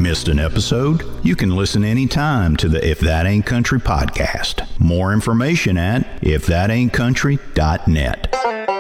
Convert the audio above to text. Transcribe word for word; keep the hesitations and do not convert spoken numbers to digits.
missed an episode, you can listen anytime to the If That Ain't Country podcast. More information at if that ain't country dot net.